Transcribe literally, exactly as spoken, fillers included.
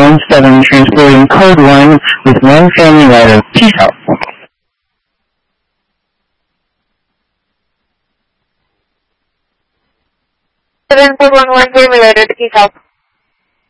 one seven transporting code one with one family rider. Peace out. seven four one one family rider, peace out.